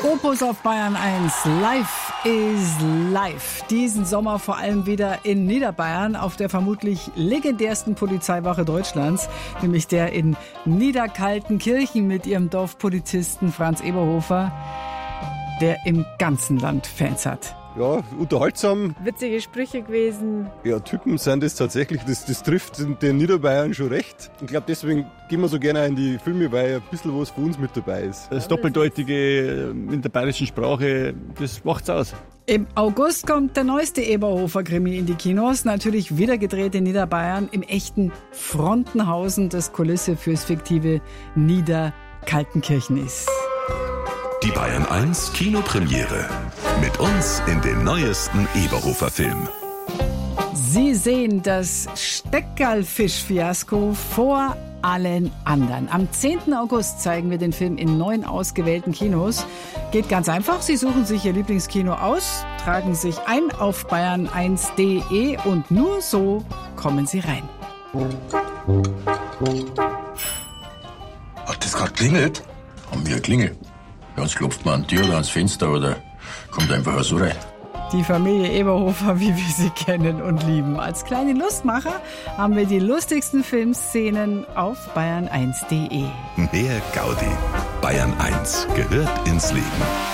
Opus auf Bayern 1. Life is Life. Diesen Sommer vor allem wieder in Niederbayern auf der vermutlich legendärsten Polizeiwache Deutschlands, nämlich der in Niederkaltenkirchen mit ihrem Dorfpolizisten Franz Eberhofer, der im ganzen Land Fans hat. Ja, unterhaltsam. Witzige Sprüche gewesen. Ja, Typen sind das tatsächlich, das trifft den Niederbayern schon recht. Ich glaube, deswegen gehen wir so gerne in die Filme, weil ein bisschen was für uns mit dabei ist. Das Doppeldeutige in der bayerischen Sprache, das macht's aus. Im August kommt der neueste Eberhofer-Krimi in die Kinos. Natürlich wieder gedreht in Niederbayern, im echten Frontenhausen, das Kulisse fürs fiktive Niederkaltenkirchen ist. Die Bayern 1 Kinopremiere. Mit uns in den neuesten Eberhofer-Film. Sie sehen das Steckerlfisch-Fiasko vor allen anderen. Am 10. August zeigen wir den Film in 9 ausgewählten Kinos. Geht ganz einfach. Sie suchen sich Ihr Lieblingskino aus, tragen sich ein auf bayern1.de und nur so kommen Sie rein. Hat das gerade klingelt? Haben wir eine Klingel? Bei uns klopft man an die Tür oder ans Fenster oder kommt einfach so rein. Die Familie Eberhofer, wie wir sie kennen und lieben. Als kleine Lustmacher haben wir die lustigsten Filmszenen auf bayern1.de. Mehr Gaudi. Bayern 1 gehört ins Leben.